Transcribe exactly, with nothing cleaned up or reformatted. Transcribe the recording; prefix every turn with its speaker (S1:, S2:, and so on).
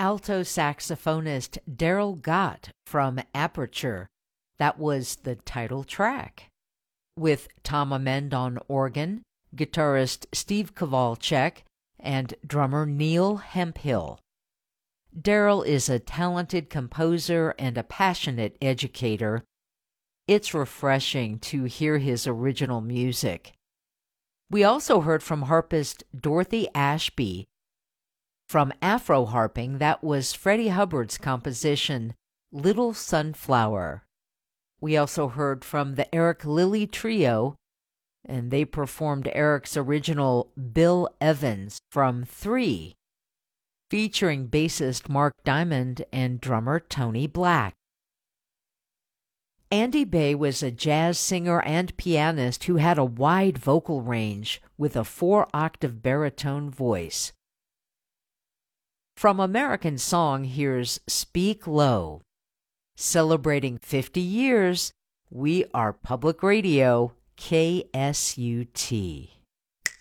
S1: alto saxophonist Daryl Gott from Aperture. That was the title track. With Tom Amend on organ, guitarist Steve Kowalczyk, and drummer Neil Hemphill. Daryl is a talented composer and a passionate educator. It's refreshing to hear his original music. We also heard from harpist Dorothy Ashby. From Afro Harping, that was Freddie Hubbard's composition, Little Sunflower. We also heard from the Eric Lilly Trio, and they performed Eric's original Bill Evans from Three, featuring bassist Mark Diamond and drummer Tony Black. Andy Bay was a jazz singer and pianist who had a wide vocal range with a four-octave baritone voice. From American Song, here's Speak Low. Celebrating fifty years, we are Public Radio, K S U T.